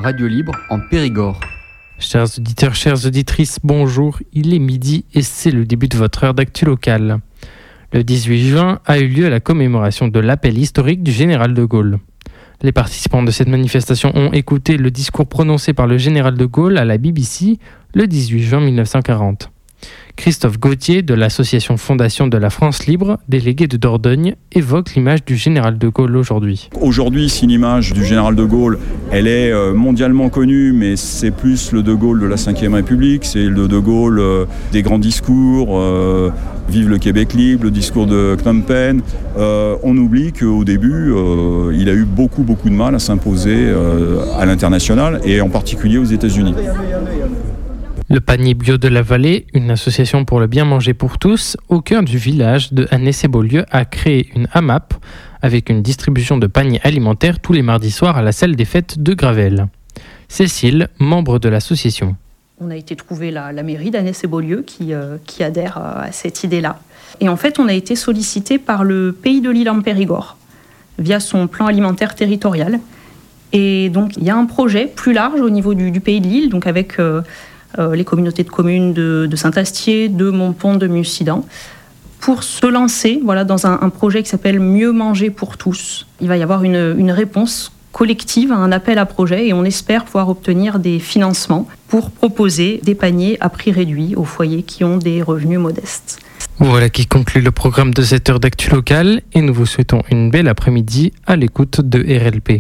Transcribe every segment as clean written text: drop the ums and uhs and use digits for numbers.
radio libre en Périgord. Chers auditeurs, chères auditrices, bonjour, il est midi et c'est le début de votre heure d'actu locale. Le 18 juin a eu lieu la commémoration de l'appel historique du général de Gaulle. Les participants de cette manifestation ont écouté le discours prononcé par le général de Gaulle à la BBC le 18 juin 1940. Christophe Gauthier de l'association Fondation de la France Libre, délégué de Dordogne, évoque l'image du général de Gaulle aujourd'hui. Aujourd'hui, si l'image du général de Gaulle, elle est mondialement connue, mais c'est plus le de Gaulle de la Ve République, c'est le de Gaulle des grands discours, vive le Québec libre, le discours de Phnom Penh. On oublie qu'au début, il a eu beaucoup de mal à s'imposer à l'international et en particulier aux États-Unis. Le panier bio de la vallée, une association pour le bien manger pour tous, au cœur du village de Annay-et-Beaulieu, a créé une AMAP avec une distribution de paniers alimentaires tous les mardis soirs à la salle des fêtes de Gravelle. Cécile, membre de l'association. On a été trouver la mairie d'Annay-et-Beaulieu qui adhère à cette idée-là. Et en fait, on a été sollicité par le Pays de l'Île en Périgord via son plan alimentaire territorial. Et donc, il y a un projet plus large au niveau du Pays de l'Île, donc avec les communautés de communes de Saint-Astier, de Montpont, de Mussidan, pour se lancer dans un projet qui s'appelle Mieux manger pour tous. Il va y avoir une réponse collective à un appel à projet et on espère pouvoir obtenir des financements pour proposer des paniers à prix réduit aux foyers qui ont des revenus modestes. Voilà qui conclut le programme de cette heure d'actu locale et nous vous souhaitons une belle après-midi à l'écoute de RLP.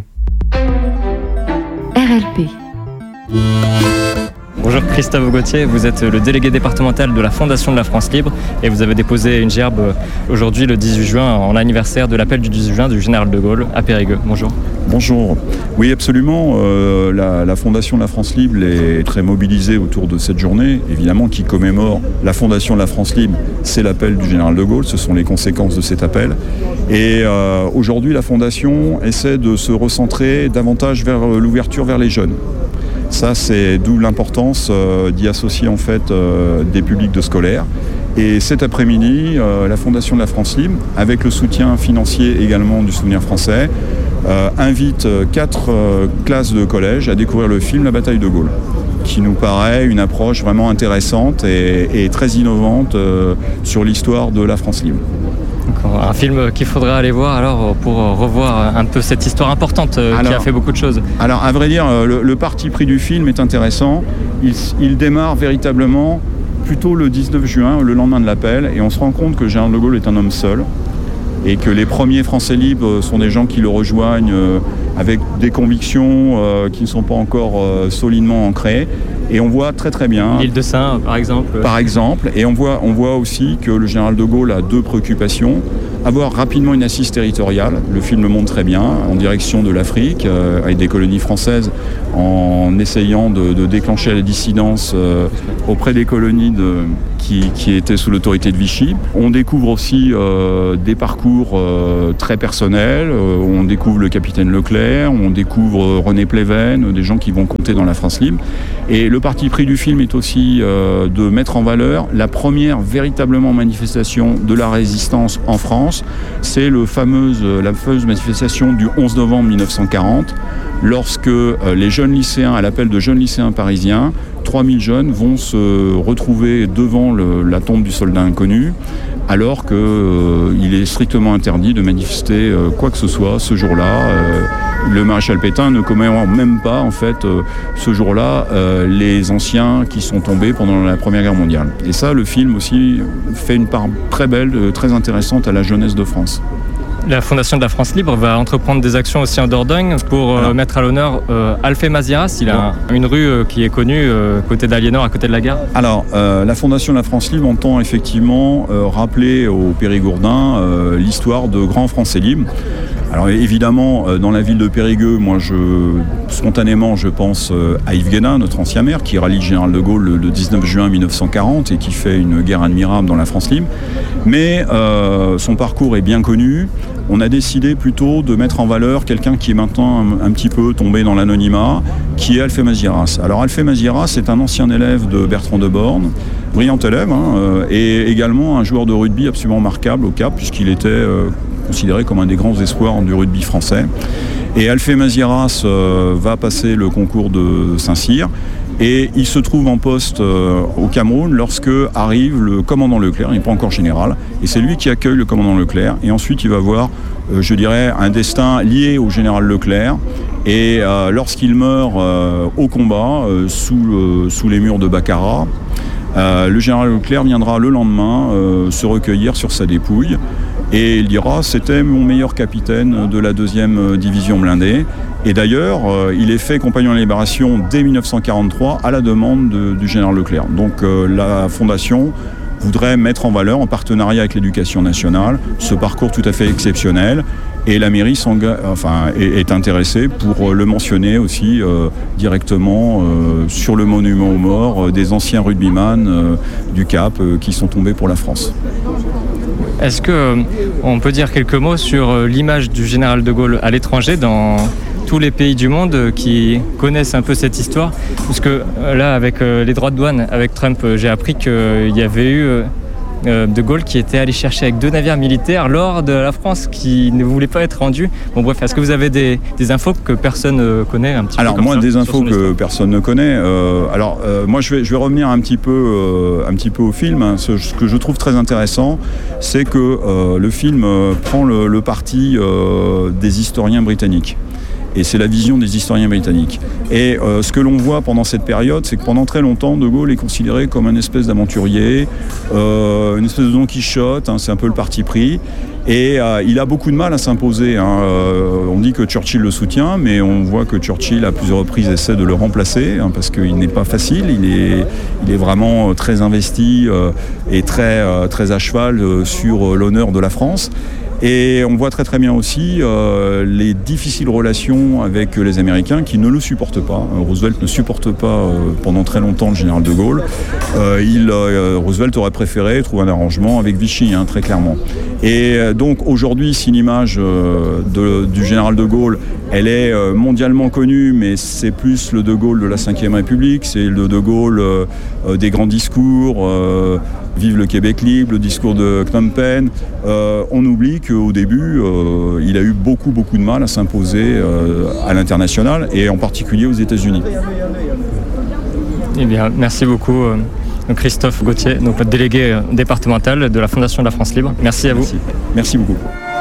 RLP. Bonjour Christophe Gauthier, vous êtes le délégué départemental de la Fondation de la France Libre et vous avez déposé une gerbe aujourd'hui le 18 juin en anniversaire de l'appel du 18 juin du général de Gaulle à Périgueux. Bonjour. Bonjour. Oui, absolument. La Fondation de la France Libre est très mobilisée autour de cette journée, évidemment, qui commémore la Fondation de la France Libre. C'est l'appel du général de Gaulle, ce sont les conséquences de cet appel. Et aujourd'hui, la Fondation essaie de se recentrer davantage vers l'ouverture vers les jeunes. Ça, c'est d'où l'importance d'y associer en fait des publics de scolaires. Et cet après-midi, la Fondation de la France Libre, avec le soutien financier également du Souvenir français, invite 4 classes de collège à découvrir le film La bataille de Gaulle, qui nous paraît une approche vraiment intéressante et très innovante sur l'histoire de la France libre. Un film qu'il faudra aller voir alors pour revoir un peu cette histoire importante qui a fait beaucoup de choses. Alors à vrai dire, le parti pris du film est intéressant. Il démarre véritablement plutôt le 19 juin, le lendemain de l'appel, et on se rend compte que le général de Gaulle est un homme seul et que les premiers Français libres sont des gens qui le rejoignent avec des convictions qui ne sont pas encore solidement ancrées. Et on voit très bien... L'île de Saint, par exemple. Par exemple. Et on voit aussi que le général de Gaulle a 2 préoccupations. Avoir rapidement une assise territoriale, le film le montre très bien, en direction de l'Afrique, avec des colonies françaises, en essayant de déclencher la dissidence auprès des colonies qui étaient sous l'autorité de Vichy. On découvre aussi des parcours très personnels. On découvre le capitaine Leclerc, on découvre René Pleven, des gens qui vont compter dans la France libre. Et le parti pris du film est aussi de mettre en valeur la première véritablement manifestation de la résistance en France. C'est la fameuse manifestation du 11 novembre 1940, lorsque les jeunes lycéens, à l'appel de jeunes lycéens parisiens, 3000 jeunes vont se retrouver devant la tombe du soldat inconnu, alors qu'il est strictement interdit de manifester quoi que ce soit ce jour-là. Le maréchal Pétain ne commémore même pas, en fait, ce jour-là, les anciens qui sont tombés pendant la Première Guerre mondiale. Et ça, le film aussi fait une part très belle, très intéressante à la jeunesse de France. La Fondation de la France Libre va entreprendre des actions aussi en Dordogne pour mettre à l'honneur Alphée Maziras. Il a une rue qui est connue côté d'Aliénor, à côté de la gare. Alors, la Fondation de la France Libre entend effectivement rappeler aux Périgourdins l'histoire de grands Français libres. Alors évidemment, dans la ville de Périgueux, moi spontanément je pense à Yves Guénin, notre ancien maire, qui rallie le général de Gaulle le 19 juin 1940 et qui fait une guerre admirable dans la France libre. Mais son parcours est bien connu. On a décidé plutôt de mettre en valeur quelqu'un qui est maintenant un petit peu tombé dans l'anonymat, qui est Alphée Maziras. Alors Alphée Maziras est un ancien élève de Bertrand de Born, brillant élève, et également un joueur de rugby absolument remarquable au Cap, puisqu'il était considéré comme un des grands espoirs du rugby français. Et Alphée Maziras va passer le concours de Saint-Cyr. Et il se trouve en poste au Cameroun lorsque arrive le commandant Leclerc, il n'est pas encore général, et c'est lui qui accueille le commandant Leclerc. Et ensuite, il va avoir, je dirais, un destin lié au général Leclerc. Et lorsqu'il meurt au combat, sous les murs de Baccarat, le général Leclerc viendra le lendemain se recueillir sur sa dépouille. Et il dira, c'était mon meilleur capitaine de la 2e division blindée. Et d'ailleurs, il est fait compagnon de la Libération dès 1943 à la demande du général Leclerc. Donc la Fondation voudrait mettre en valeur, en partenariat avec l'Éducation nationale, ce parcours tout à fait exceptionnel. Et la mairie est intéressée pour le mentionner aussi directement sur le monument aux morts des anciens rugbyman du Cap qui sont tombés pour la France. Est-ce qu'on peut dire quelques mots sur l'image du général de Gaulle à l'étranger dans tous les pays du monde qui connaissent un peu cette histoire? Parce que là, avec les droits de douane, avec Trump, j'ai appris qu'il y avait eu de Gaulle qui était allé chercher avec 2 navires militaires l'or de la France qui ne voulait pas être rendu. Bon bref, est-ce que vous avez des infos que personne ne connaît un petit peu? Alors moi, des infos que personne ne connaît. Moi, je vais revenir un petit peu au film. Hein. Ce que je trouve très intéressant, c'est que le film prend le parti des historiens britanniques. Et c'est la vision des historiens britanniques. Et ce que l'on voit pendant cette période, c'est que pendant très longtemps, De Gaulle est considéré comme une espèce d'aventurier, une espèce de Don Quichotte, hein, c'est un peu le parti pris. Et il a beaucoup de mal à s'imposer. Hein. On dit que Churchill le soutient, mais on voit que Churchill, à plusieurs reprises, essaie de le remplacer, hein, parce qu'il n'est pas facile. Il est vraiment très investi et très à cheval sur l'honneur de la France. Et on voit très très bien aussi les difficiles relations avec les Américains qui ne le supportent pas. Roosevelt ne supporte pas pendant très longtemps le général de Gaulle. Roosevelt aurait préféré trouver un arrangement avec Vichy, hein, très clairement. Et donc aujourd'hui, si l'image du général de Gaulle, elle est mondialement connue, mais c'est plus le de Gaulle de la Ve République, c'est le de Gaulle des grands discours, Vive le Québec libre, le discours de Phnom Penh. On oublie qu'au début, il a eu beaucoup de mal à s'imposer à l'international et en particulier aux États-Unis. Eh bien, merci beaucoup Christophe Gauthier, donc délégué départemental de la Fondation de la France Libre. Merci à vous. Merci beaucoup.